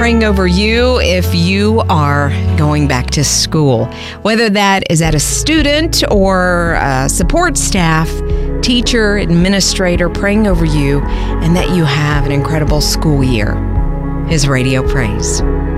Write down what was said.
praying over you if you are going back to school. Whether that is at a student or a support staff, teacher, administrator, praying over you and that you have an incredible school year. His Radio Praise.